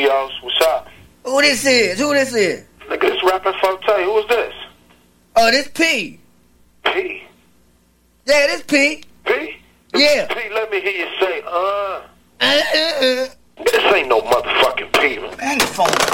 Studios. What's up? Who this is? Nigga, this Rappin' Forte. Who is this? Oh, this P. P? Yeah, this P. P? Yeah. P, let me hear you say, This ain't no motherfucking P, man. Man, the phone.